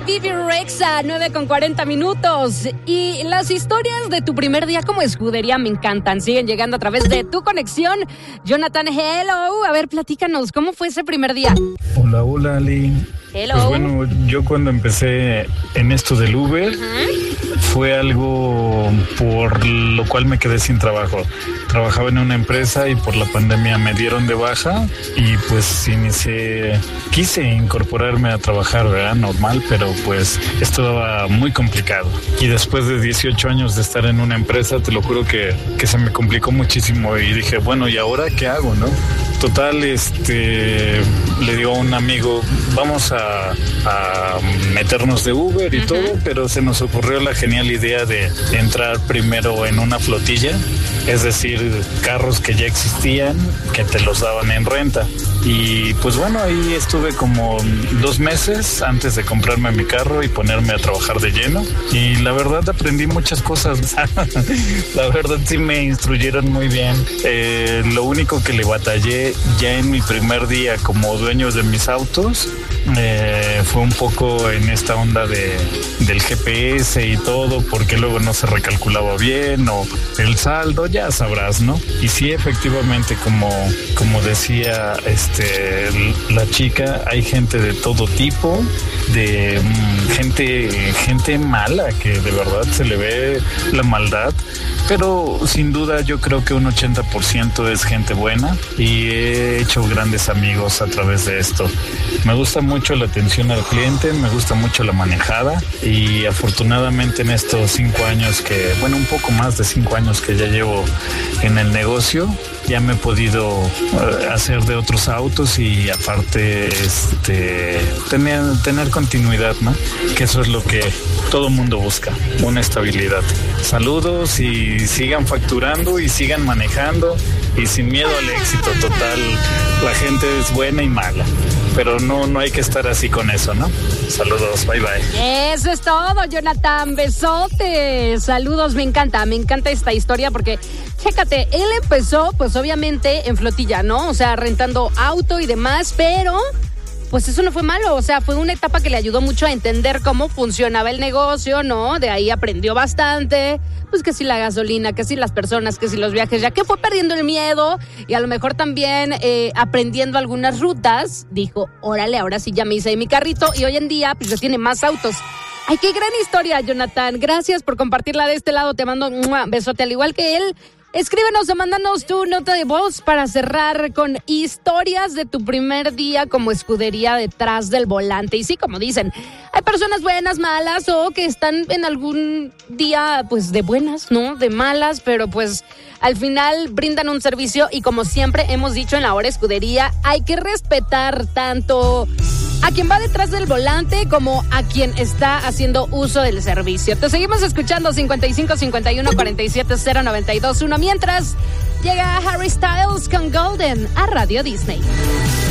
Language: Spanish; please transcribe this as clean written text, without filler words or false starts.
Vivi Rexha, 9:40. Y las historias de tu primer día como escudería me encantan. Siguen llegando a través de tu conexión. Jonathan, hello. A ver, platícanos, ¿cómo fue ese primer día? Hola, Ali. Hello. Pues bueno, yo cuando empecé en esto del Uber, fue algo por lo cual me quedé sin trabajo. Trabajaba en una empresa y por la pandemia me dieron de baja y pues quise incorporarme a trabajar, ¿verdad? Normal, pero pues estaba muy complicado. Y después de 18 años de estar en una empresa, te lo juro que se me complicó muchísimo y dije, bueno, ¿y ahora qué hago, no? Total, le digo a un amigo, vamos a meternos de Uber y todo, pero se nos ocurrió la genial idea de entrar primero en una flotilla, es decir, carros que ya existían, que te los daban en renta. Y pues bueno, ahí estuve como 2 meses antes de comprarme mi carro y ponerme a trabajar de lleno. Y la verdad aprendí muchas cosas. La verdad sí me instruyeron muy bien. Lo único que le batallé ya en mi primer día como dueño de mis autos fue un poco en esta onda del GPS y todo, porque luego no se recalculaba bien o el saldo, ya sabrás, ¿no? Y sí, efectivamente, como decía la chica, hay gente de todo tipo, de gente mala, que de verdad se le ve la maldad, pero sin duda yo creo que un 80% es gente buena y he hecho grandes amigos a través de esto. Me gusta mucho la atención al cliente, me gusta mucho la manejada y afortunadamente en estos 5 años un poco más de 5 años que ya llevo en el negocio, ya me he podido hacer de otros autos y aparte tener continuidad, ¿no? Que eso es lo que todo mundo busca, una estabilidad. Saludos y sigan facturando y sigan manejando y sin miedo al éxito total. La gente es buena y mala, pero no hay que estar así con eso, ¿no? Saludos, bye bye. Eso es todo, Jonathan, besote. Saludos, me encanta esta historia porque, chécate, él empezó pues obviamente en flotilla, ¿no? O sea, rentando auto y demás, pero pues eso no fue malo, o sea, fue una etapa que le ayudó mucho a entender cómo funcionaba el negocio, ¿no? De ahí aprendió bastante, pues que si la gasolina, que si las personas, que si los viajes, ya que fue perdiendo el miedo y a lo mejor también aprendiendo algunas rutas, dijo, órale, ahora sí ya me hice mi carrito y hoy en día pues ya tiene más autos. Ay, qué gran historia, Jonathan, gracias por compartirla de este lado, te mando un besote al igual que él. Escríbenos o mándanos tu nota de voz para cerrar con historias de tu primer día como escudería detrás del volante. Y sí, como dicen, hay personas buenas, malas o que están en algún día pues de buenas, ¿no? De malas, pero pues al final brindan un servicio y como siempre hemos dicho en la hora escudería, hay que respetar tanto a quien va detrás del volante como a quien está haciendo uso del servicio. Te seguimos escuchando 55 51 47 092 1 mientras llega Harry Styles con Golden a Radio Disney.